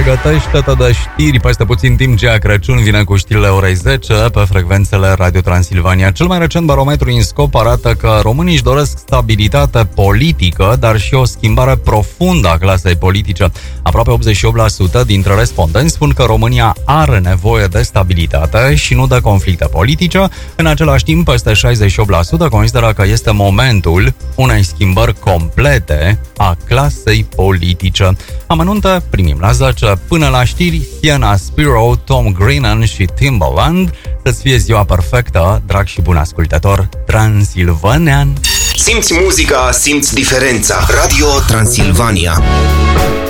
Pregătește-te de știri. Peste puțin timp, Gea Crăciun vine cu știrile orei 10 pe frecvențele Radio Transilvania. Cel mai recent barometru INSCOP arată că românii își doresc stabilitate politică, dar și o schimbare profundă a clasei politice. Aproape 88% dintre respondenți spun că România are nevoie de stabilitate și nu de conflicte politice. În același timp, peste 68% consideră că este momentul unei schimbări complete a clasei politice. Amănunte primim la 10. Până la știri, Sienna Spiro, Tom Grennan și Timbaland. Să-ți fie ziua perfectă, drag și bun ascultător transilvanean. Simți muzica, simți diferența. Radio Transilvania.